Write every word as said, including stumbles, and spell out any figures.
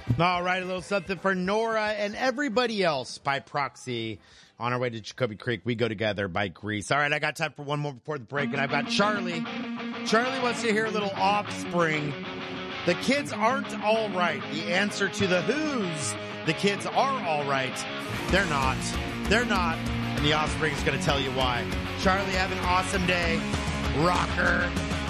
All right, a little something for Nora and everybody else by proxy. On our way to Jacoby Creek, we go together by Grease. All right, I got time for one more before the break, and I've got Charlie. Charlie wants to hear a little Offspring. The kids aren't all right. The answer to the Who's, the kids are all right. They're not. They're not. And the Offspring is going to tell you why. Charlie, have an awesome day. Rocker.